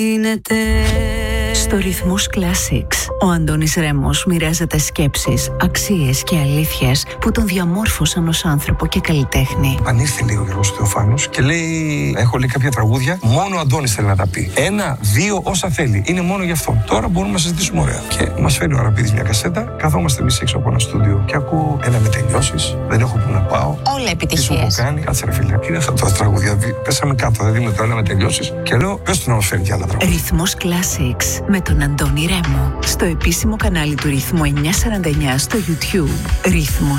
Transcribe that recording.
Στο Ρυθμός Classics, ο Αντώνης Ρέμος μοιράζεται σκέψεις, αξίες και αλήθειες που τον διαμόρφωσαν ως άνθρωπο και καλλιτέχνη. Ανήρθε λίγο ο Γιώργος Θεοφάνους και λέει: έχω λέει κάποια τραγούδια, μόνο ο Αντώνης θέλει να τα πει. 1, 2, όσα θέλει. Είναι μόνο γι' αυτό. Τώρα μπορούμε να συζητήσουμε ωραία. Και μας φέρει ο Αραπίδης μια κασέτα, καθόμαστε εμείς έξω από ένα στούντιο και ακούω ένα με τελειώσεις. Δεν έχω που να πάω. Όλα επιτυχίες. Τι σου έχω κάνει, κάτσε ρε φίλε. Είναι αυτά τα τραγούδια. Πέσαμε κάτω, δεν δίνουμε το ένα με τελειώσεις. Και λέω: πες του να μας φέρει κι άλλα τραγούδια. Ρυθμός Classics με τον Αντώνη Ρέμο. Στο επίσημο κανάλι του Ρυθμού 949 στο YouTube. Ρυθμός